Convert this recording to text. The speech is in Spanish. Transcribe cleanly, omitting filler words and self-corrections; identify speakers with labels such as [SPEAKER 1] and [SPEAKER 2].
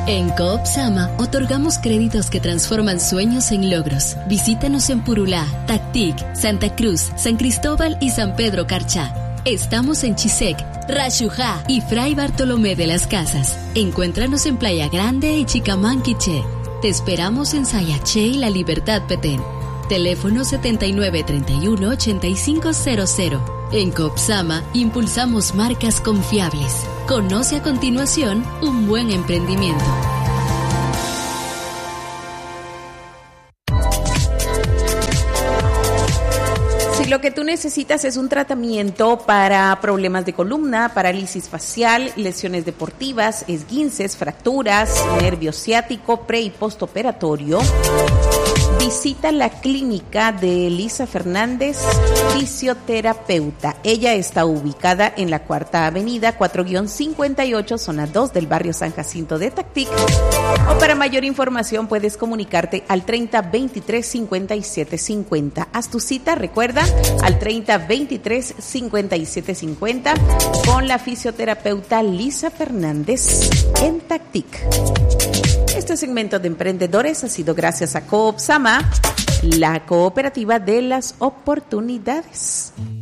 [SPEAKER 1] En Coop Sama otorgamos créditos que transforman sueños en logros. Visítanos en Purulá, Tactic, Santa Cruz, San Cristóbal y San Pedro Carchá. Estamos en Chisec, Rayujá y Fray Bartolomé de las Casas. Encuéntranos en Playa Grande y Chicamán, Quiché. Te esperamos en Sayaché y La Libertad, Petén. Teléfono 7931-8500. En Copsama impulsamos marcas confiables. Conoce a continuación un buen emprendimiento.
[SPEAKER 2] Si lo que tú necesitas es un tratamiento para problemas de columna, parálisis facial, lesiones deportivas, esguinces, fracturas, nervio ciático, pre y postoperatorio, visita la clínica de Elisa Fernández, fisioterapeuta. Ella está ubicada en la 4ª Avenida, 4-58, zona 2 del barrio San Jacinto de Tactic. O para mayor información puedes comunicarte al 3023-5750. Haz tu cita, recuerda, al 3023-5750 con la fisioterapeuta Lisa Fernández en Tactic. Este segmento de emprendedores ha sido gracias a Coop Sama, la cooperativa de las oportunidades.